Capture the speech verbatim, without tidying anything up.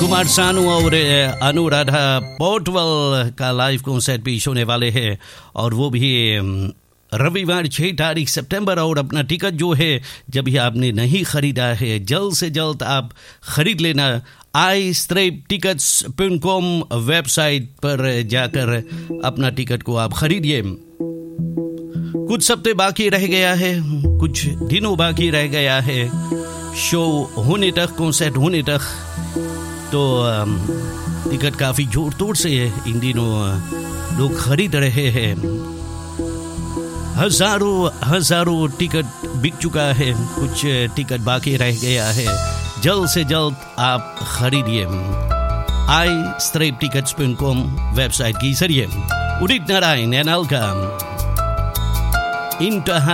कुमार सानू और अनुराधा पोर्टवल का live concert पेश होने वाले हैं और वो भी रविवार छह तारीख सितंबर। और अपना टिकट जो है जब भी आपने नहीं खरीदा है जल्द से जल्द आप खरीद लेना। आई strap tickets dot com website पर जाकर अपना टिकट को आप खरीदिए। कुछ हफ्ते बाकी रह गया है, कुछ दिनों बाकी रह गया है शो होने तक, कॉन्सर्ट होने तक। तो टिकट काफ़ी जोर तोड़ से इन दिनों लोग खरीद रहे हैं। हजारों हजारों टिकट बिक चुका है, कुछ टिकट बाकी रह गया है। जल्द से जल्द आप खरीदिए आई strap tickets dot com website के जरिए। उदित नारायण एनएल का इंतहा